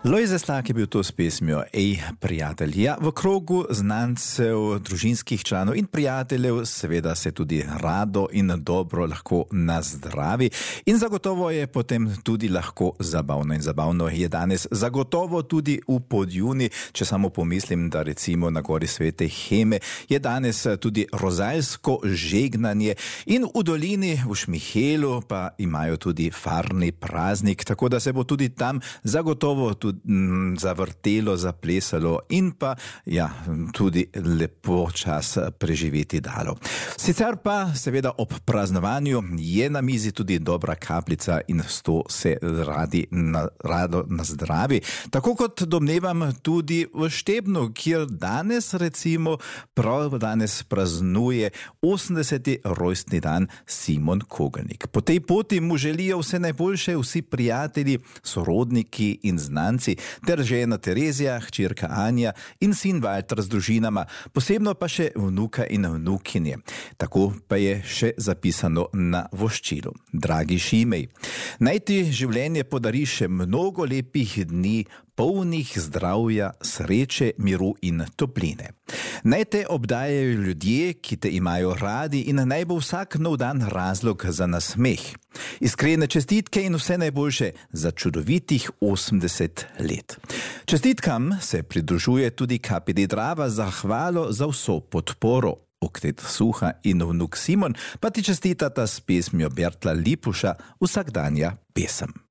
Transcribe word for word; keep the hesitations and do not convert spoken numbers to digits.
Lojze Slak je bil to s pesmijo Ej, prijatelj. Ja, v krogu znancev, družinskih članov in prijateljev seveda se tudi rado in dobro lahko nazdravi. In zagotovo je potem tudi lahko zabavno. In zabavno je danes zagotovo tudi v Podjuni, če samo pomislim, da recimo na gori Svete Heme je danes tudi rozalsko žegnanje in v dolini v Šmihelu pa imajo tudi farni praznik, tako da se bo tudi tam zagotovo tudi zavrtelo, zaplesalo in pa ja, tudi lepo čas preživeti dalo. Sicer pa seveda ob praznovanju je na mizi tudi dobra kapljica in s to se radi na, rado nazdravi. Tako kot domnevam tudi v Štebnu, kjer danes recimo prav danes praznuje osemdeseti rojstni dan Simon Kogelnik. Po tej poti mu želijo vse najboljše vsi prijatelji, sorodniki in znanci, ter žena Terezija, hčerka Anja in sin Valter z družinama, posebno pa še vnuka in vnukinje. Tako pa je še zapisano na voščilu. Dragi Šimej, naj ti življenje podari še mnogo lepih dni, polnih zdravja, sreče, miru in topline. Naj te obdajajo ljudje, ki te imajo radi, in naj bo vsak nov dan razlog za nasmeh. Iskrene čestitke in vse najboljše za čudovitih osemdeset let. Čestitkam se pridružuje tudi K P D Drava za hvalo za vso podporo. Oktet Suha in vnuk Simon pa ti čestitata s pesmijo Bertla Lipuša Vsakdanja pesem.